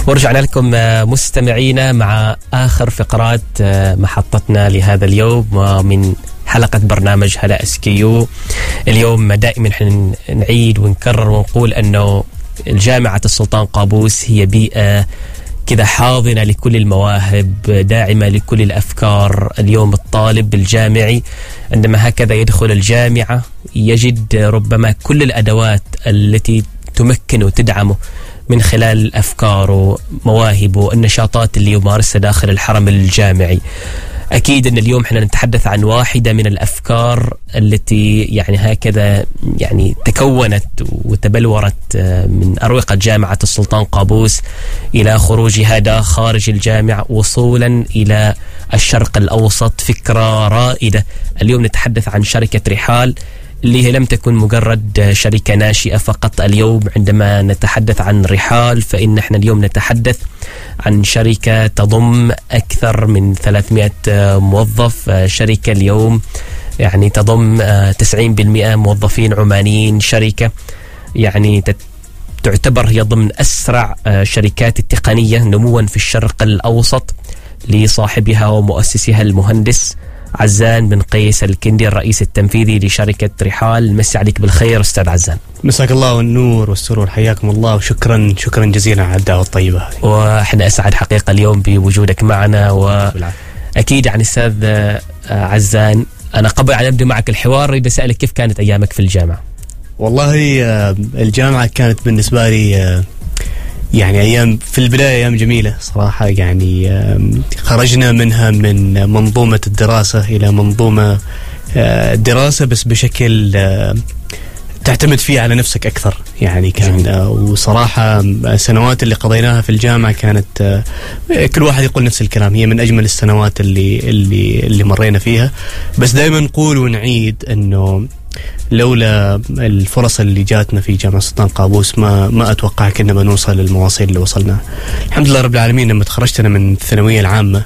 ورجعنا لكم مستمعينا مع آخر فقرات محطتنا لهذا اليوم من حلقة برنامج هلا SKU. اليوم دائما نعيد ونكرر ونقول أنه جامعة السلطان قابوس هي بيئة كذا حاضنة لكل المواهب، داعمة لكل الأفكار. اليوم الطالب الجامعي عندما هكذا يدخل الجامعة يجد ربما كل الأدوات التي تمكنه وتدعمه من خلال أفكاره، مواهبه، النشاطات اللي يمارسها داخل الحرم الجامعي. أكيد أن اليوم احنا نتحدث عن واحدة من الأفكار التي يعني هكذا يعني تكونت وتبلورت من أروقة جامعة السلطان قابوس إلى خروجها خارج الجامعة وصولا إلى الشرق الأوسط. فكرة رائدة. اليوم نتحدث عن شركة رحال اللي هي لم تكن مجرد شركة ناشئة فقط. اليوم عندما نتحدث عن رحال فإن احنا اليوم نتحدث عن شركة تضم أكثر من 300 موظف. شركة اليوم يعني تضم 90% موظفين عمانيين. شركة يعني تعتبر هي ضمن أسرع شركات التقنية نموا في الشرق الأوسط، لصاحبها ومؤسسها المهندس عزان بن قيس الكندي الرئيس التنفيذي لشركة رحال. مسي عليك بالخير أستاذ عزان. مساك الله والنور والسرور، حياكم الله وشكرا جزيلا على الدعوة الطيبة هذه. وإحنا أسعد حقيقة اليوم بوجودك معنا. وأكيد يعني أستاذ عزان، أنا قبل أن أبدأ معك الحوار أريد أسألك كيف كانت أيامك في الجامعة؟ والله الجامعة كانت بالنسبة لي يعني أيام في البداية أيام جميلة صراحة. يعني خرجنا منها من منظومة الدراسة إلى منظومة دراسة بس بشكل تعتمد فيه على نفسك أكثر. يعني كان وصراحة السنوات اللي قضيناها في الجامعة كانت كل واحد يقول نفس الكلام، هي من أجمل السنوات اللي مرينا فيها. بس دائما نقول ونعيد أنه لولا الفرص اللي جاتنا في جامعة السلطان قابوس ما أتوقع كنا بنوصل للمواصيل اللي وصلنا. الحمد لله رب العالمين. لما تخرجتنا من الثانوية العامة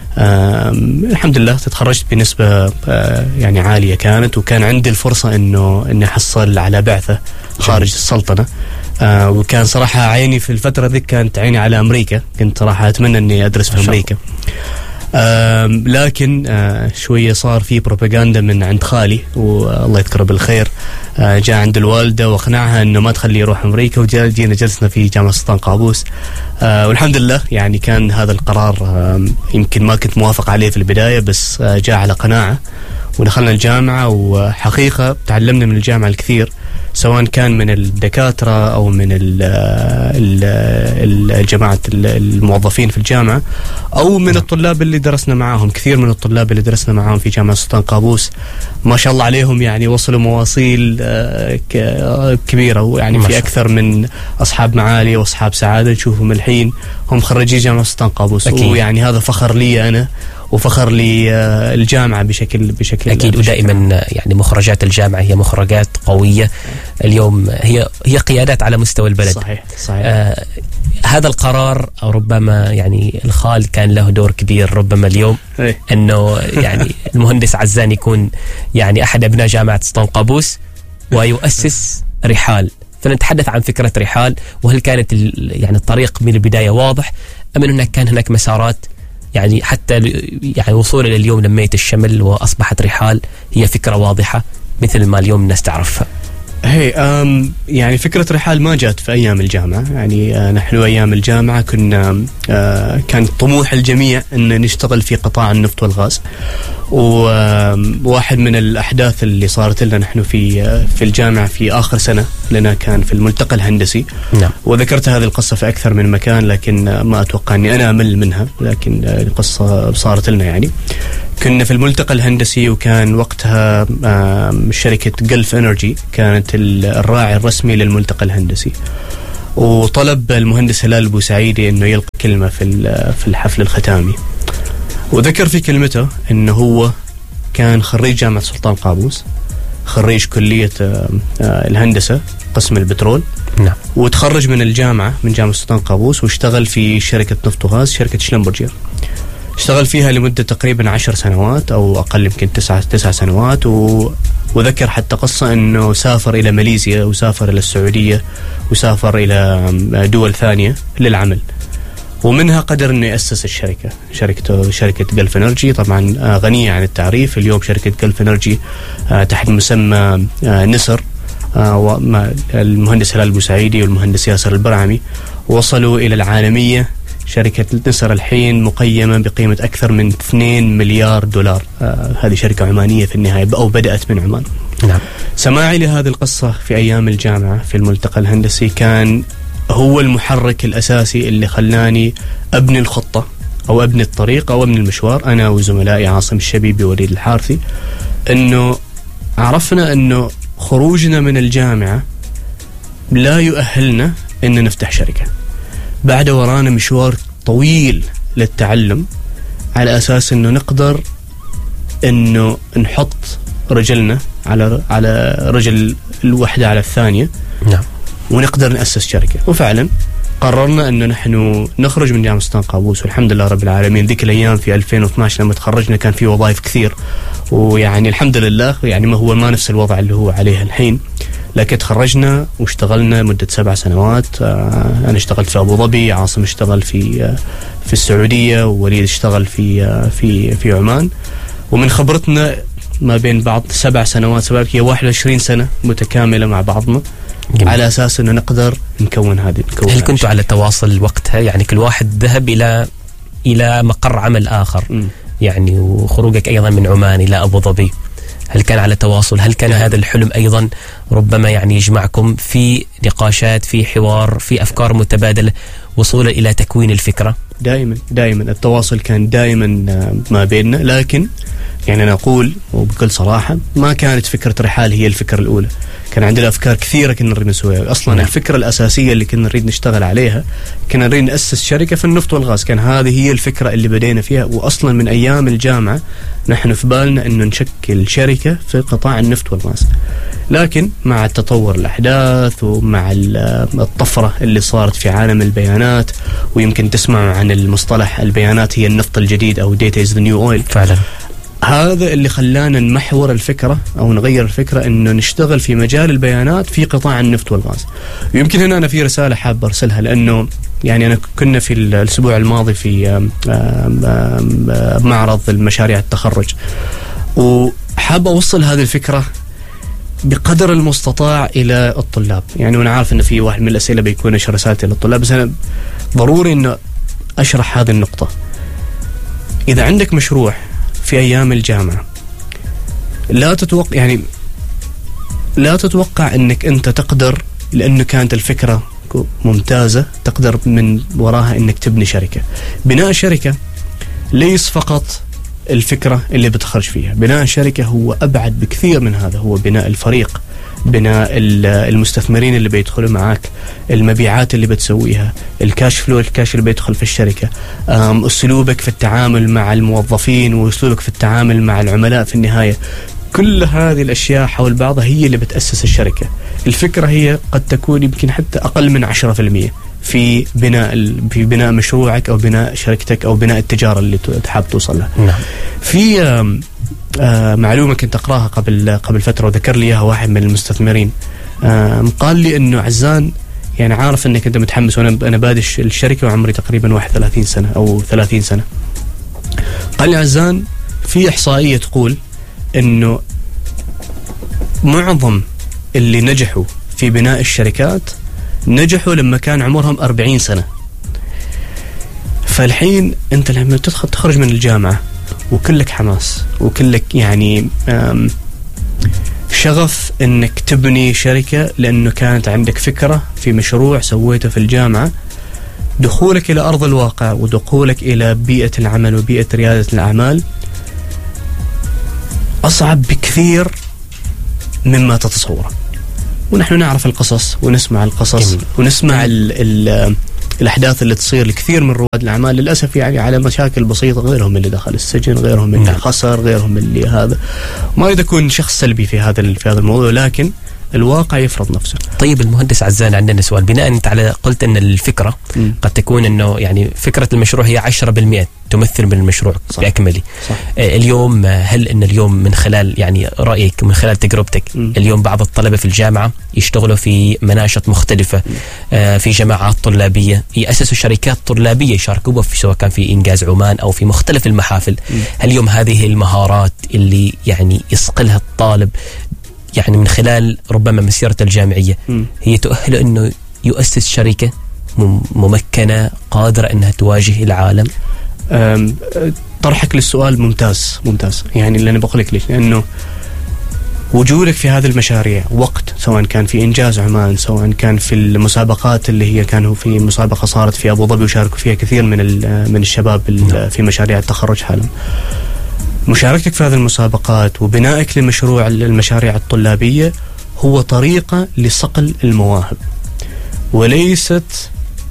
الحمد لله تتخرجت بنسبة يعني عالية كانت، وكان عندي الفرصة إني أحصل على بعثة خارج السلطنة. وكان صراحة عيني في الفترة ذيك كانت عيني على أمريكا، كنت صراحة أتمنى إني أدرس في أمريكا. لكن شوية صار في بروباغندا من عند خالي والله يذكره بالخير، جاء عند الوالدة واقنعها انه ما تخليه يروح امريكا، وجينا جلسنا في جامعة السلطان قابوس. والحمد لله يعني كان هذا القرار يمكن ما كنت موافق عليه في البداية، بس جاء على قناعة ودخلنا الجامعة. وحقيقة تعلمنا من الجامعة الكثير، سواء كان من الدكاترة أو من الجماعة الموظفين في الجامعة أو من الطلاب اللي درسنا معاهم. كثير من الطلاب اللي درسنا معاهم في جامعة السلطان قابوس ما شاء الله عليهم يعني وصلوا مواصيل كبيرة، ويعني في أكثر من أصحاب معالي وأصحاب سعادة نشوفهم الحين هم خريجي جامعة السلطان قابوس. ويعني هذا فخر لي أنا وفخر للجامعة بشكل أكيد. ودائما يعني مخرجات الجامعة هي مخرجات قوية. اليوم هي قيادات على مستوى البلد. صحيح. هذا القرار أو ربما يعني الخال كان له دور كبير ربما اليوم أنه يعني المهندس عزان يكون يعني أحد أبناء جامعة السلطان قابوس ويؤسس رحال. فنتحدث عن فكرة رحال، وهل كانت يعني الطريق من البداية واضح أم أن كان هناك مسارات يعني حتى يعني وصولا لليوم لميت الشمل وأصبحت رحال هي فكرة واضحة مثل ما اليوم الناس تعرفها؟ يعني فكرة رحال ما جات في أيام الجامعة. يعني نحن أيام الجامعة كنا كان طموح الجميع أن نشتغل في قطاع النفط والغاز. وواحد من الأحداث اللي صارت لنا نحن في الجامعة في آخر سنة لنا كان في الملتقى الهندسي. نعم. وذكرت هذه القصة في أكثر من مكان، لكن ما أتوقع أني أنا أمل منها، لكن القصة صارت لنا. يعني كنا في الملتقى الهندسي، وكان وقتها شركة جلف إنرجي كانت الراعي الرسمي للملتقى الهندسي، وطلب المهندس هلال بوسعيدي أنه يلقي كلمة في الحفل الختامي. وذكر في كلمته أنه هو كان خريج جامعة السلطان قابوس، خريج كلية الهندسة قسم البترول. نعم. وتخرج من الجامعة من جامعة السلطان قابوس واشتغل في شركة نفط وغاز، شركة شلمبرجر. اشتغل فيها لمدة تقريبا 10 سنوات أو أقل، يمكن 9 سنوات. وذكر حتى قصة أنه سافر إلى ماليزيا وسافر إلى السعودية وسافر إلى دول ثانية للعمل. ومنها قدر انه يأسس الشركة، شركة جلف انرجي. طبعا غنية عن التعريف. اليوم شركة جلف انرجي تحت مسمى نسر، المهندس هلال بوسعيدي والمهندس ياسر البرعمي وصلوا إلى العالمية. شركة نسر الحين مقيمة بقيمة أكثر من 2 مليار دولار. هذه شركة عمانية في النهاية، أو بدأت من عمان. نعم. سماعي لهذه القصة في أيام الجامعة في الملتقى الهندسي كان هو المحرك الأساسي اللي خلاني أبني الخطة أو أبني الطريق أو أبني المشوار، أنا وزملائي عاصم الشبيبي ووليد الحارثي. أنه عرفنا أنه خروجنا من الجامعة لا يؤهلنا أن نفتح شركة. بعد ورانا مشوار طويل للتعلم على أساس أنه نقدر أنه نحط رجلنا على رجل الوحدة على الثانية. نعم. ونقدر نأسس شركة. وفعلا قررنا أنه نحن نخرج من جامعة سلطان قابوس، والحمد لله رب العالمين. ذيك الأيام في 2012 لما تخرجنا كان في وظائف كثير، ويعني الحمد لله يعني ما نفس الوضع اللي هو عليه الحين، لكن تخرجنا واشتغلنا مدة 7 سنوات. أنا اشتغلت في أبو ظبي، عاصم اشتغل في السعودية، ووليد اشتغل في عمان. ومن خبرتنا ما بين بعض 7 سنوات هي 21 سنة متكاملة مع بعضنا. جميل. على أساس أنه نقدر نكون هل كنتوا على تواصل وقتها؟ يعني كل واحد ذهب إلى مقر عمل آخر. يعني وخروجك أيضا من عمان إلى أبو ظبي، هل كان على تواصل؟ هل كان هذا الحلم أيضا ربما يعني يجمعكم في نقاشات، في حوار، في أفكار متبادلة وصولا إلى تكوين الفكرة؟ دائما التواصل كان دائما ما بيننا، لكن يعني أنا أقول وبكل صراحة ما كانت فكرة رحال هي الفكرة الأولى. كان عندنا أفكار كثيرة كنا نريد نسويها. أصلا الفكرة الأساسية اللي كنا نريد نشتغل عليها كنا نريد نأسس شركة في النفط والغاز. كان هذه هي الفكرة اللي بدينا فيها، وأصلا من أيام الجامعة نحن في بالنا أنه نشكل شركة في قطاع النفط والغاز. لكن مع التطور الأحداث ومع الطفرة اللي صارت في عالم البيانات، ويمكن تسمع عن المصطلح البيانات هي النفط الجديد أو data is the new oil. فعلا هذا اللي خلانا نمحور الفكرة أو نغير الفكرة أنه نشتغل في مجال البيانات في قطاع النفط والغاز. ويمكن هنا أنا في رسالة حاب أرسلها، لأنه يعني أنا كنا في الأسبوع الماضي في معرض المشاريع التخرج، وحاب أوصل هذه الفكرة بقدر المستطاع إلى الطلاب. يعني وأنا عارف أنه في واحد من الأسئلة بيكون أشرح رسالتي للطلاب، بس أنا ضروري أنه أشرح هذه النقطة. إذا عندك مشروع في أيام الجامعة لا تتوقع أنك أنت تقدر، لأنه كانت الفكرة ممتازة، تقدر من وراها أنك تبني شركة. بناء شركة ليس فقط الفكرة اللي بتخرج فيها. بناء شركة هو أبعد بكثير من هذا، هو بناء الفريق، بناء المستثمرين اللي بيدخلوا معاك، المبيعات اللي بتسويها، الكاش فلو، الكاش اللي بيدخل في الشركة، أسلوبك في التعامل مع الموظفين وأسلوبك في التعامل مع العملاء في النهاية. كل هذه الأشياء حول بعضها هي اللي بتأسس الشركة. الفكرة هي قد تكون يمكن حتى أقل من 10% في بناء مشروعك أو بناء شركتك أو بناء التجارة اللي تحب توصل لها. نعم. في معلومة كنت أقراها قبل فترة وذكر لي إياها واحد من المستثمرين. قال لي إنه عزان، يعني عارف إنك أنت متحمس، وأنا بادئ الشركة وعمري تقريبا 31 سنة أو 30 سنة. قال لي عزان في إحصائية تقول إنه معظم اللي نجحوا في بناء الشركات نجحوا لما كان عمرهم 40 سنة. فالحين أنت لما تخرج من الجامعة وكلك حماس وكلك يعني شغف انك تبني شركة، لانه كانت عندك فكرة في مشروع سويته في الجامعة، دخولك الى ارض الواقع ودخولك الى بيئة العمل وبيئة ريادة الاعمال اصعب بكثير مما تتصوره. ونحن نعرف القصص ونسمع القصص. جميل. ونسمع الأحداث اللي تصير لكثير من رواد الأعمال للأسف، يعني على مشاكل بسيطة، غيرهم اللي دخل السجن، غيرهم اللي خسر، غيرهم اللي هذا. ما أريد أكون شخص سلبي في هذا الموضوع، لكن الواقع يفرض نفسه. طيب المهندس عزان، عندنا سؤال. بناء انت على قلت ان الفكره قد تكون انه يعني فكره المشروع هي 10% تمثل من المشروع باكمله. اليوم هل ان اليوم من خلال يعني رايك من خلال تجربتك اليوم بعض الطلبه في الجامعه يشتغلوا في مناشط مختلفه في جماعات طلابيه، ياسسوا شركات طلابيه يشاركوا في سواء كان في انجاز عمان او في مختلف المحافل، هل اليوم هذه المهارات اللي يعني يصقلها الطالب يعني من خلال ربما مسيرته الجامعيه هي تؤهله انه يؤسس شركه ممكنه قادره انها تواجه العالم؟ طرحك للسؤال ممتاز يعني اللي انا بقول لك ليش، لانه وجودك في هذه المشاريع وقت، سواء كان في انجاز عمان، سواء كان في المسابقات اللي هي كانوا في مسابقه صارت في ابو ظبي وشاركوا فيها كثير من الشباب في مشاريع التخرج حالا. مشاركتك في هذه المسابقات وبنائك لمشروع المشاريع الطلابيه هو طريقه لصقل المواهب، وليست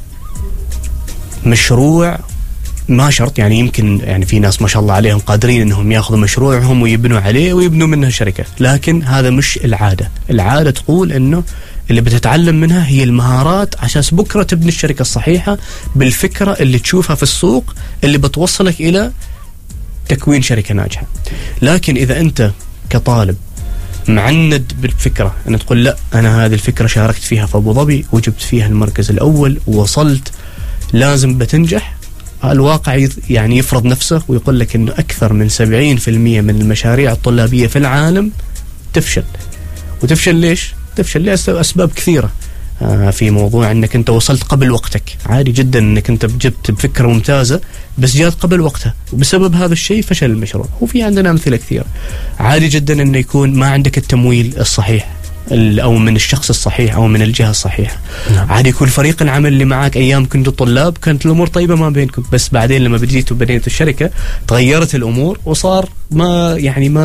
مشروع ما شرط. يعني يمكن يعني في ناس ما شاء الله عليهم قادرين انهم ياخذوا مشروعهم ويبنوا عليه ويبنوا منها شركه، لكن هذا مش العاده. العاده تقول انه اللي بتتعلم منها هي المهارات عشان بكره تبني الشركه الصحيحه بالفكره اللي تشوفها في السوق اللي بتوصلك الى تكوين شركه ناجحه. لكن اذا انت كطالب معند بالفكره ان تقول لا انا هذه الفكره شاركت فيها في ابو ظبي وجبت فيها المركز الاول ووصلت، لازم بتنجح، الواقع يعني يفرض نفسه ويقول لك انه اكثر من 70% من المشاريع الطلابيه في العالم تفشل. وتفشل ليش؟ تفشل لأسباب كثيره. في موضوع انك انت وصلت قبل وقتك، عادي جدا انك انت جبت بفكره ممتازه بس جات قبل وقتها، وبسبب هذا الشيء فشل المشروع. وفي عندنا امثله كثيره. عادي جدا انه يكون ما عندك التمويل الصحيح او من الشخص الصحيح او من الجهه الصحيحه. عادي يكون فريق العمل اللي معك ايام كنتوا طلاب كانت الامور طيبه ما بينكم، بس بعدين لما بديتوا وبنيتوا الشركه تغيرت الامور وصار ما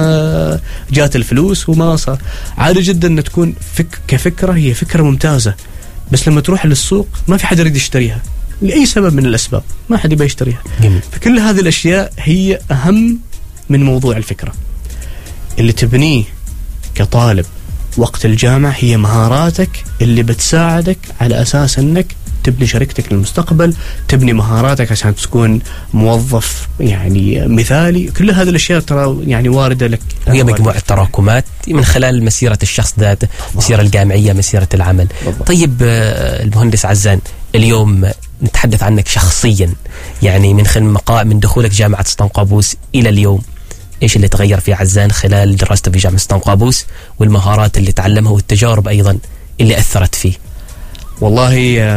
جات الفلوس وما صار. عادي جدا ان تكون كفكره هي فكره ممتازه، بس لما تروح للسوق ما في حد يريد يشتريها لاي سبب من الاسباب، ما حد يبي يشتريها. فكل هذه الاشياء هي اهم من موضوع الفكره. اللي تبنيه كطالب وقت الجامعة هي مهاراتك اللي بتساعدك على أساس أنك تبني شركتك للمستقبل، تبني مهاراتك عشان تكون موظف يعني مثالي. كل هذه الأشياء ترى يعني واردة لك، هي مجموعة تراكمات من خلال مسيرة الشخص ذاته، مسيرة الجامعية، مسيرة العمل. طيب المهندس عزان، اليوم نتحدث عنك شخصيا، يعني من خلال من دخولك جامعة سلطان قابوس إلى اليوم، إيش اللي تغير في عزان خلال دراسته في جامعة سلطان قابوس، والمهارات اللي تعلمها والتجارب أيضا اللي أثرت فيه؟ والله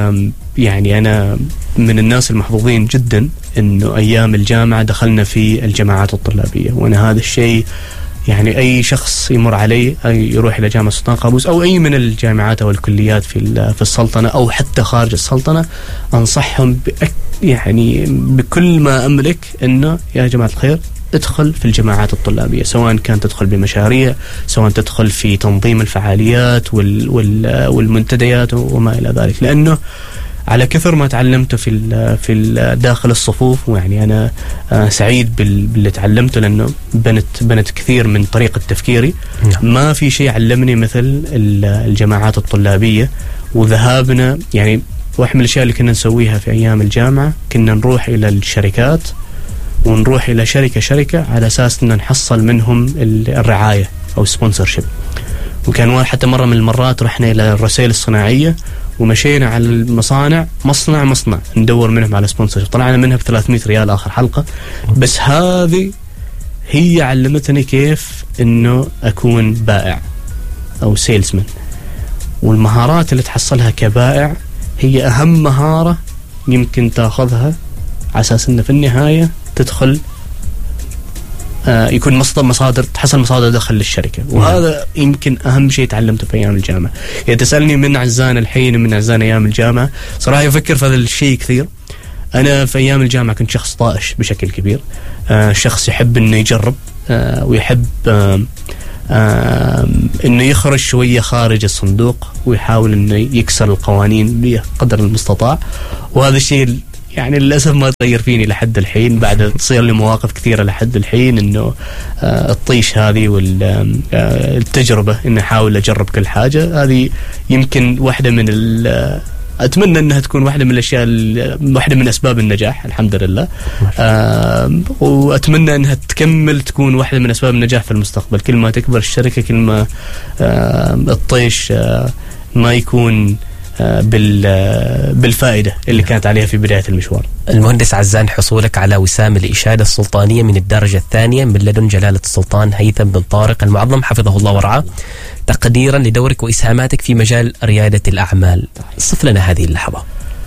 يعني أنا من الناس المحظوظين جدا إنه أيام الجامعة دخلنا في الجماعات الطلابية، وأنا هذا الشيء يعني أي شخص يمر علي أي يروح إلى جامعة سلطان قابوس أو أي من الجامعات أو الكليات في السلطنة أو حتى خارج السلطنة، أنصحهم يعني بكل ما أملك إنه يا جماعة الخير ادخل في الجماعات الطلابية، سواء كان تدخل بمشاريع، سواء تدخل في تنظيم الفعاليات والمنتديات وما إلى ذلك. لأنه على كثر ما تعلمته في داخل الصفوف، يعني أنا سعيد باللي تعلمته، لأنه بنت كثير من طريقة تفكيري. ما في شيء علمني مثل الجماعات الطلابية وذهابنا. يعني واحد من الأشياء اللي كنا نسويها في أيام الجامعة كنا نروح إلى الشركات ونروح إلى شركة على أساس أن نحصل منهم الرعاية أو سبونسرشيب. وكان حتى مرة من المرات رحنا إلى الرسائل الصناعية ومشينا على المصانع مصنع ندور منهم على سبونسرشيب، طلعنا منها ب300 ريال آخر حلقة. بس هذه هي علمتني كيف أنه أكون بائع أو سيلزمان، والمهارات اللي تحصلها كبائع هي أهم مهارة يمكن تأخذها على أساس أنه في النهاية تدخل يكون تحصل مصادر دخل للشركة. وهذا يمكن أهم شيء تعلمته في أيام الجامعة. يعني تسألني من عزان الحين ومن عزان أيام الجامعة، صراحة أفكر في هذا الشيء كثير. أنا في أيام الجامعة كنت شخص طائش بشكل كبير، شخص يحب أنه يجرب ويحب أنه يخرج شوية خارج الصندوق ويحاول أنه يكسر القوانين بقدر المستطاع. وهذا الشيء يعني للأسف ما تغير فيني لحد الحين، بعد تصير لي مواقف كثيرة لحد الحين إنه الطيش هذه والتجربة إن أحاول أجرب كل حاجة هذه يمكن واحدة من أتمنى أنها تكون واحدة من الأشياء، واحدة من أسباب النجاح الحمد لله. وأتمنى أنها تكمل تكون واحدة من أسباب النجاح في المستقبل. كل ما تكبر الشركة كل ما الطيش ما يكون بالفائدة اللي كانت عليها في بداية المشوار. المهندس عزان، حصولك على وسام الإشادة السلطانية من الدرجة الثانية من لدن جلالة السلطان هيثم بن طارق المعظم حفظه الله ورعاه، تقديرا لدورك وإسهاماتك في مجال ريادة الأعمال، صف لنا هذه اللحظة.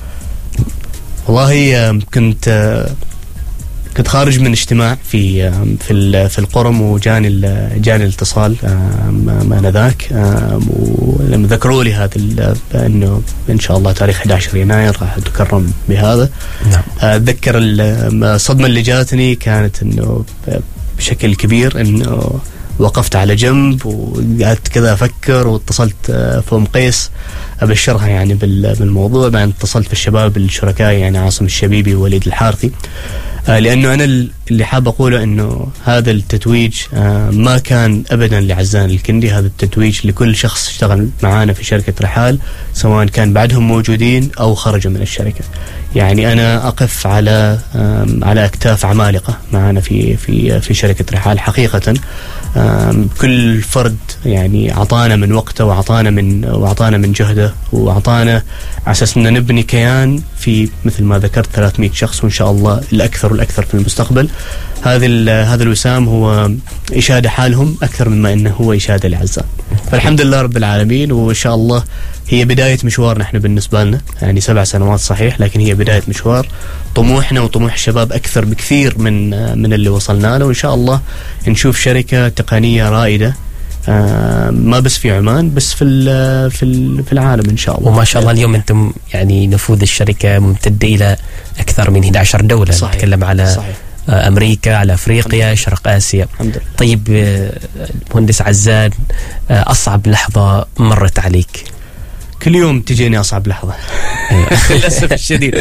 والله كنت خارج من اجتماع في القرم، وجاني الاتصال آنذاك، ولما ذكروا لي هذا انه ان شاء الله تاريخ 11 يناير راح اتكرم بهذا. نعم. اتذكر الصدمه اللي جاتني كانت انه بشكل كبير انه وقفت على جنب وقعدت كذا افكر، واتصلت فم قيس ابشرها يعني بالموضوع. بعدين اتصلت بالشباب الشركاء يعني عاصم الشبيبي ووليد الحارثي، لأنه أنا اللي حاب أقوله أنه هذا التتويج ما كان أبدا لعزان الكندي، هذا التتويج لكل شخص اشتغل معانا في شركة رحال، سواء كان بعدهم موجودين أو خرجوا من الشركة. يعني أنا أقف على أكتاف عمالقة معانا في شركة رحال حقيقة. كل فرد يعني أعطانا من وقته وأعطانا من جهده، وأعطانا على أساس أن نبني كيان في مثل ما ذكرت 300 شخص، وإن شاء الله الأكثر والأكثر في المستقبل. هذا الوسام هو إشادة حالهم أكثر مما أنه هو إشادة لعزان. فالحمد لله رب العالمين، وإن شاء الله هي بداية مشوار نحن بالنسبة لنا، يعني 7 سنوات صحيح، لكن هي بداية مشوار. طموحنا وطموح الشباب أكثر بكثير من اللي وصلنا له، وإن شاء الله نشوف شركة تقنية رائدة ما بس في عمان، بس في العالم إن شاء الله. وما شاء الله اليوم أنتم يعني نفوذ الشركة ممتد إلى أكثر من 11 دولة. صحيح. نتكلم على صحيح. أمريكا، على أفريقيا، شرق آسيا. طيب مهندس عزان، أصعب لحظة مرت عليك؟ كل يوم تجيني أصعب لحظة للأسف الشديد.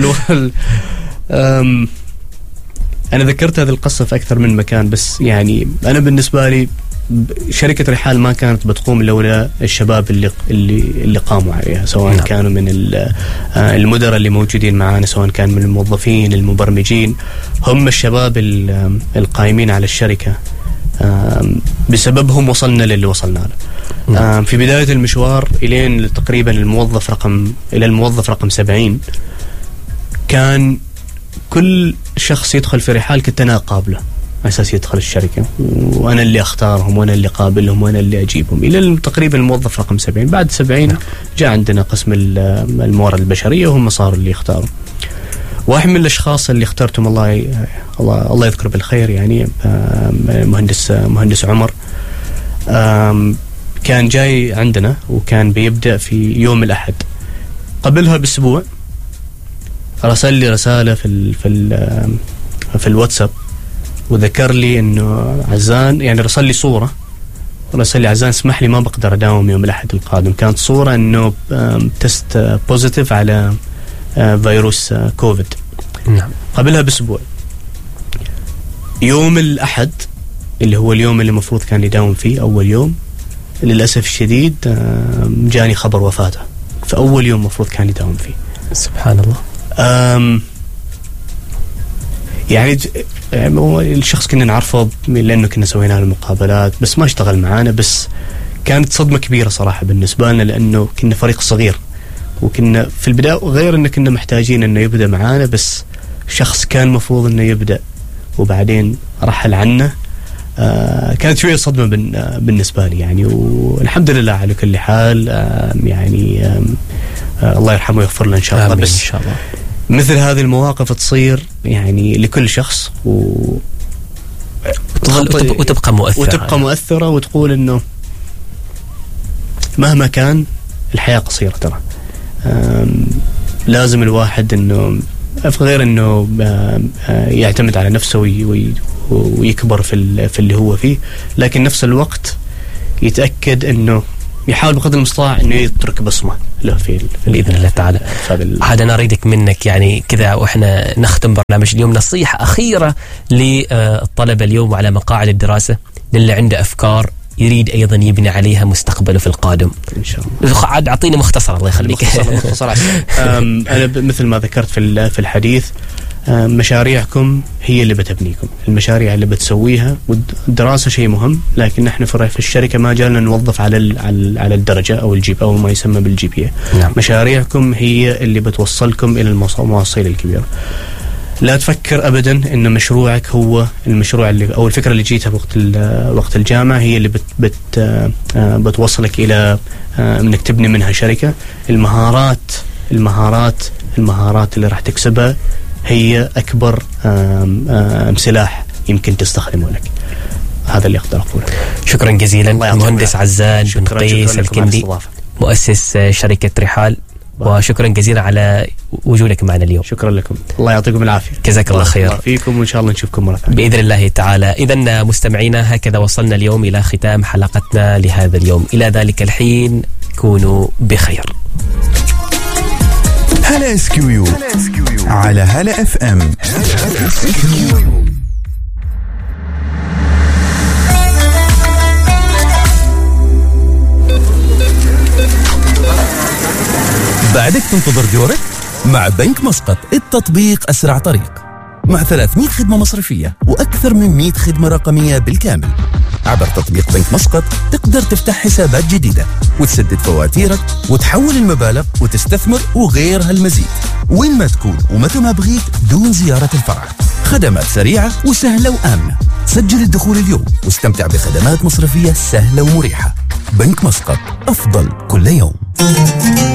أنا ذكرت هذه القصة في أكثر من مكان، بس يعني أنا بالنسبة لي شركة رحال ما كانت بتقوم لولا الشباب اللي قاموا عليها، سواء نعم. كانوا من المدراء اللي موجودين معانا، سواء كان من الموظفين المبرمجين، هم الشباب القائمين على الشركة. بسببهم وصلنا للي وصلنا له. نعم. في بداية المشوار إلين تقريبا الموظف رقم 70 كان كل شخص يدخل في رحال كنت أنا قابله أساس يدخل الشركة، وأنا اللي أختارهم وأنا اللي قابلهم وأنا اللي أجيبهم إلى تقريبا الموظف رقم 70. بعد 70 جاء عندنا قسم الموارد البشرية، وهم صاروا اللي يختاروا. واحد من الأشخاص اللي اخترتهم الله يذكره بالخير يعني مهندس عمر، كان جاي عندنا وكان بيبدأ في يوم الأحد. قبلها بأسبوع رسل لي رسالة في الواتساب، وذكر لي انه عزان، يعني رسل لي صورة، رسل لي عزان اسمح لي ما بقدر اداوم يوم الأحد القادم. كانت صورة انه تست بوزيتيف على فيروس كوفيد. نعم. قبلها بأسبوع يوم الأحد اللي هو اليوم اللي المفروض كان يداوم فيه أول يوم، للأسف الشديد جاني خبر وفاته في أول يوم المفروض كان يداوم فيه. سبحان الله. يعني الشخص كنا نعرفه لأنه كنا سوينا له مقابلات، بس ما اشتغل معانا. بس كانت صدمة كبيرة صراحة بالنسبة لنا، لأنه كنا فريق صغير، وكنا في البداية غير أنه كنا محتاجين أنه يبدأ معانا، بس شخص كان مفروض أنه يبدأ وبعدين رحل عنا. كانت شوية صدمة بالنسبة لي يعني، والحمد لله على كل حال. يعني الله يرحمه ويغفر له إن شاء الله. بس إن شاء الله مثل هذه المواقف تصير يعني لكل شخص وتبقى مؤثرة وتقول إنه مهما كان الحياة قصيرة ترى. لازم الواحد إنه غير إنه يعتمد على نفسه ويكبر في اللي هو فيه، لكن نفس الوقت يتأكد إنه يحاول بقدر المستطاع انه يترك بصمه له في باذن الله تعالى. هذا انا اريدك منك يعني كذا واحنا نختم برنامج اليوم، نصيحه اخيره للطلبه اليوم وعلى مقاعد الدراسه، للي عنده افكار يريد ايضا يبني عليها مستقبله في القادم. ان شاء الله. عاد اعطيني مختصر الله يخليك. مختصر انا مثل ما ذكرت في الحديث، مشاريعكم هي اللي بتبنيكم، المشاريع اللي بتسويها، والدراسة شيء مهم، لكن نحن في الشركة ما جالنا نوظف على الدرجة أو الجيب أو ما يسمى بالجي. نعم. مشاريعكم هي اللي بتوصلكم إلى المواصيل الكبيرة. لا تفكر أبدا إن مشروعك هو المشروع اللي أو الفكرة اللي جيتها وقت الجامعة هي اللي بتوصلك إلى إنك تبني منها شركة. المهارات اللي راح تكسبها هي أكبر سلاح يمكن تستخدمه لك. هذا اللي أقدر أقوله. شكرا جزيلا المهندس عزان بن قيس الكندي، مؤسس شركة رحال، وشكرا جزيلا على وجودك معنا اليوم. شكرا لكم، الله يعطيكم العافية. جزاك الله خير. فيكم، وإن شاء الله نشوفكم مرة ثانية بإذن الله تعالى. إذن مستمعينا، هكذا وصلنا اليوم إلى ختام حلقتنا لهذا اليوم. إلى ذلك الحين كونوا بخير. هلا اسكيو على هلا اف ام. بعدك تنتظر دورك؟ مع بنك مسقط التطبيق أسرع طريق، مع 300 خدمة مصرفية وأكثر من 100 خدمة رقمية بالكامل. عبر تطبيق بنك مسقط تقدر تفتح حسابات جديدة وتسدد فواتيرك وتحول المبالغ وتستثمر وغيرها المزيد، وين ما تكون ومتى ما بغيت دون زيارة الفرع. خدمات سريعة وسهلة وآمنة. سجل الدخول اليوم واستمتع بخدمات مصرفية سهلة ومريحة. بنك مسقط، أفضل كل يوم.